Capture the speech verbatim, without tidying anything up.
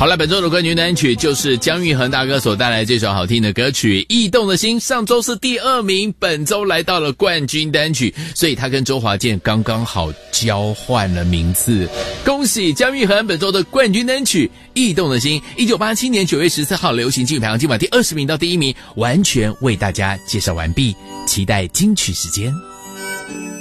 好了，本周的冠军单曲就是姜育恒大哥所带来这首好听的歌曲《驿动的心》，上周是第二名，本周来到了冠军单曲，所以他跟周华健刚刚好交换了名次。恭喜姜育恒本周的冠军单曲《驿动的心》，一九八七年九月十四号流行金曲排行今晚第二十名到第一名，完全为大家介绍完毕，期待金曲时间。